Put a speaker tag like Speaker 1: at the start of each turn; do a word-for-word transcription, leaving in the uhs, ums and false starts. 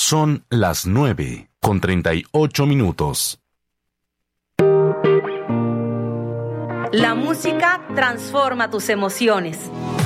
Speaker 1: Son las nueve con treinta y ocho minutos.
Speaker 2: La música transforma tus emociones.